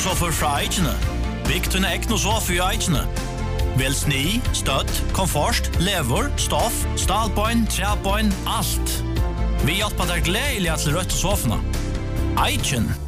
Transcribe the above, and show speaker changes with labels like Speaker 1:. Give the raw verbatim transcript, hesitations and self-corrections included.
Speaker 1: Eknosoffer fra Eikene. Bygg til Eknosoffer i Eikene. Vel sni, støtt, komfort, lever, stoff, stalbøyn, trebøyn, alt. Vi hjelper deg gledelig til rødt og sofene. Eiken.